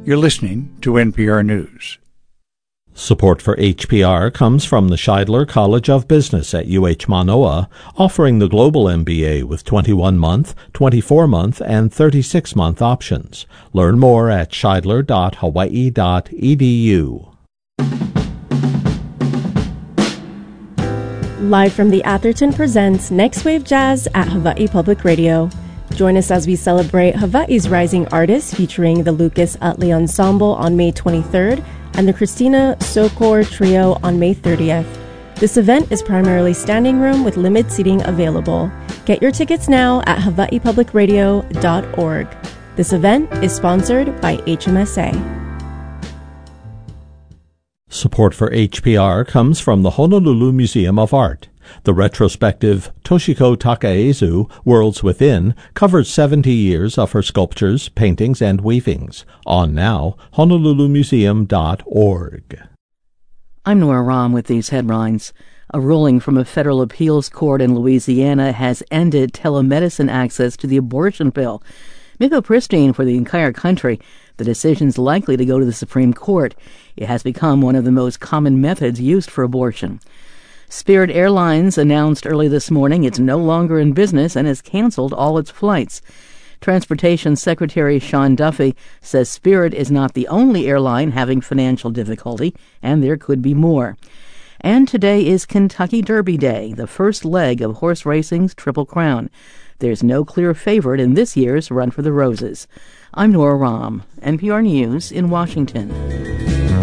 You're listening to NPR News. Support for HPR comes from the Scheidler College of Business at UH Manoa, offering the Global MBA with 21-month, 24-month, and 36-month options. Learn more at scheidler.hawaii.edu. Live from the Atherton presents Next Wave Jazz at Hawaii Public Radio. Join us as we celebrate Hawaii's rising artists featuring the Lucas Utley Ensemble on May 23rd and the Christina Sokor Trio on May 30th. This event is primarily standing room with limited seating available. Get your tickets now at hawaiipublicradio.org. This event is sponsored by HMSA. Support for HPR comes from the Honolulu Museum of Art. The retrospective Toshiko Takaezu, Worlds Within, covers 70 years of her sculptures, paintings, and weavings. On now, honolulumuseum.org. I'm Nora Rahm with these headlines. A ruling from a federal appeals court in Louisiana has ended telemedicine access to the abortion pill. Mifepristone for the entire country. The decision's likely to go to the Supreme Court. It has become one of the most common methods used for abortion. Spirit Airlines announced early this morning it's no longer in business and has canceled all its flights. Transportation Secretary Sean Duffy says Spirit is not the only airline having financial difficulty, and there could be more. And today is Kentucky Derby Day, the first leg of horse racing's Triple Crown. There's no clear favorite in this year's Run for the Roses. I'm Nora Rahm, NPR News in Washington.